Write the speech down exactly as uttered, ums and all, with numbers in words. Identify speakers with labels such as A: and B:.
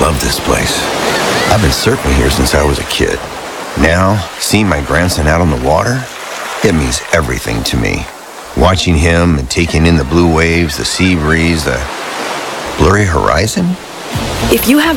A: love this place. I've been surfing here since I was a kid. Now, seeing my grandson out on the water, it means everything to me. Watching him and taking in the blue waves, the sea breeze, the blurry horizon.
B: If you have